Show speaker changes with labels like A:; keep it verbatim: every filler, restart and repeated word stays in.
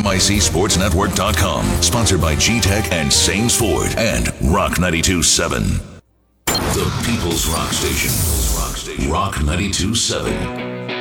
A: I C Sports Network dot com. Sponsored by G-Tech and Sames Ford and Rock ninety-two point seven. The People's Rock Station. Rock ninety-two point seven.